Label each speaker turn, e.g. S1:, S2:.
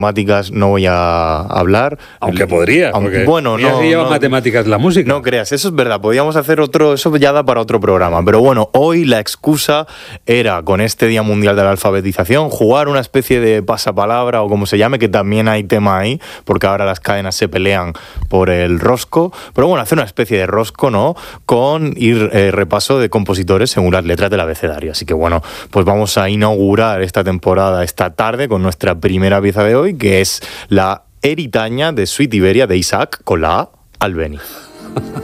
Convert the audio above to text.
S1: matemáticas no voy a hablar.
S2: Aunque podría, porque
S1: bueno,
S2: ya se lleva matemáticas la música.
S1: No creas, eso es verdad, podríamos hacer otro, eso ya da para otro programa, pero bueno, hoy la excusa era, con este Día Mundial de la Alfabetización, jugar una especie de pasapalabra o como se llame, que también hay tema ahí, porque ahora las cadenas se pelean por el rosco, pero bueno, hacer una especie de rosco, ¿no?, con repaso de compositores según las letras del abecedario. Así que bueno, pues vamos a inaugurar esta temporada esta tarde con nuestra primera pieza de hoy, que es la Eritaña de Sweet Iberia de Isaac con la A Albéniz.